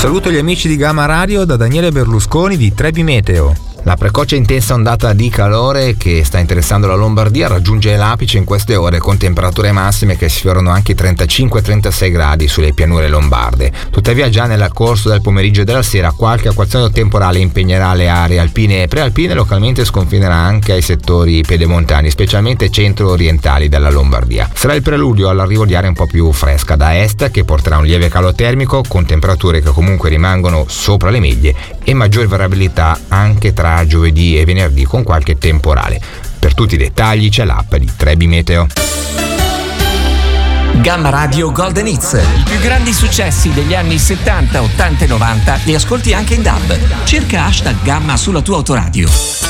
Saluto gli amici di Gamma Radio da Daniele Berlusconi di Trebi Meteo. La precoce e intensa ondata di calore che sta interessando la Lombardia raggiunge l'apice in queste ore con temperature massime che sfiorano anche i 35-36 gradi sulle pianure lombarde. Tuttavia già nel corso del pomeriggio e della sera qualche acquazzone temporale impegnerà le aree alpine e prealpine e localmente sconfinerà anche ai settori pedemontani, specialmente centro-orientali della Lombardia. Sarà il preludio all'arrivo di aria un po' più fresca da est che porterà un lieve calo termico con temperature che comunque rimangono sopra le medie e maggior variabilità anche tra giovedì e venerdì con qualche temporale. Per tutti i dettagli c'è l'app di Trebi Meteo. Gamma Radio Golden Hits, i più grandi successi degli anni 70, 80 e 90 li ascolti anche in DAB. Cerca #Gamma sulla tua autoradio.